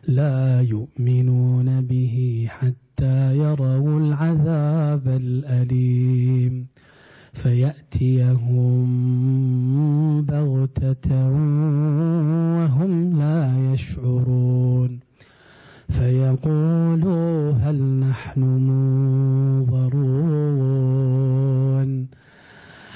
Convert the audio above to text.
لا يؤمنون به حتى يروا العذاب الأليم فيأتيهم بغتة وهم لا يشعرون فيقولوا هل نحن